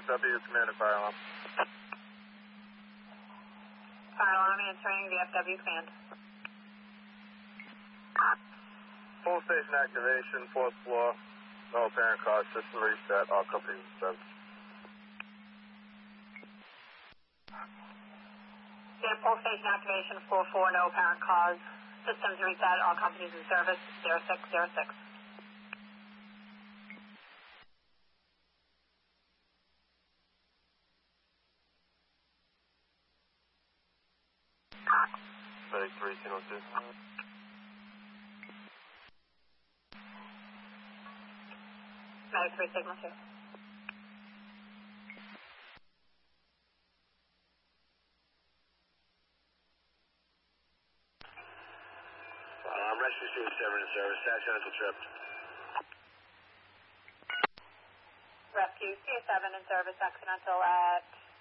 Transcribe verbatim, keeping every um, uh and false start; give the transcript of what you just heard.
S W, Commander Fire Alarm. Fire Alarm answering the F W command. Full station activation, fourth floor. No apparent cause, system reset, all companies in service. Yeah, full station activation, four four, no apparent cause. Systems reset, all companies in service, zero six zero six. Medic three, signal two. Medic three, signal two. I'm Rescue Team seven in service, tactical trip. Rescue C seven in service, accidental at